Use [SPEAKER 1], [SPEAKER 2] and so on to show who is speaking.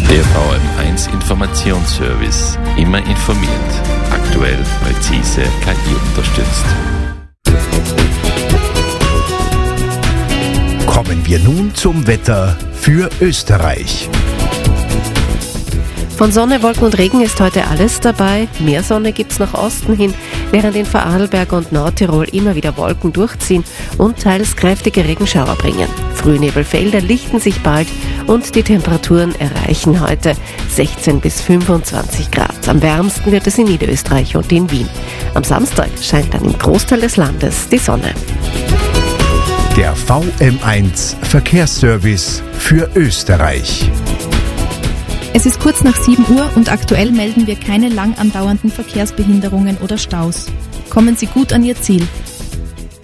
[SPEAKER 1] Der VM1 Informationsservice. Immer informiert. Aktuell, präzise, KI unterstützt.
[SPEAKER 2] Kommen wir nun zum Wetter für Österreich.
[SPEAKER 3] Von Sonne, Wolken und Regen ist heute alles dabei. Mehr Sonne gibt's nach Osten hin, während in Vorarlberg und Nordtirol immer wieder Wolken durchziehen und teils kräftige Regenschauer bringen. Frühnebelfelder lichten sich bald und die Temperaturen erreichen heute 16 bis 25 Grad. Am wärmsten wird es in Niederösterreich und in Wien. Am Samstag scheint dann im Großteil des Landes die Sonne.
[SPEAKER 2] Der VM1 Verkehrsservice für Österreich.
[SPEAKER 4] Es ist kurz nach 7 Uhr und aktuell melden wir keine lang andauernden Verkehrsbehinderungen oder Staus. Kommen Sie gut an Ihr Ziel.